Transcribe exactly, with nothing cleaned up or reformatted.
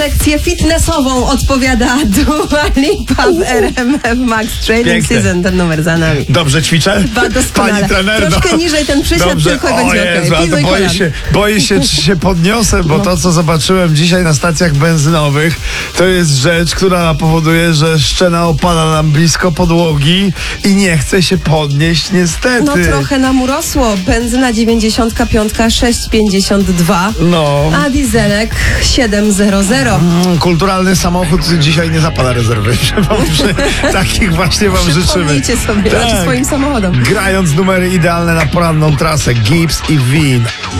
lekcję fitnessową odpowiada Dua Lipa w R M F Max Training Piękne. Season. Ten numer za nami. Dobrze ćwiczę? Ba, doskonale. Pani trener, Troszkę niżej ten przysiad, dobrze. tylko i O będzie Jezu, okej. ale to Pizuj boję kolan. się, boję się, czy się podniosę, bo to, co zobaczyłem dzisiaj na stacjach benzynowych, to jest rzecz, która powoduje, że szczena opada nam blisko podłogi i nie chce się podnieść niestety. No trochę nam urosło. Benzyna dziewięćdziesiąt pięć sześć pięćdziesiąt dwa, No. a dieselek siedem zero zero. Mm, Kulturalny samochód dzisiaj nie zapada rezerwy. Takich właśnie wam życzymy. Przypomnijcie sobie, Tak. znaczy swoim samochodom. Grając numery idealne na poranną trasę Gibbs i Win.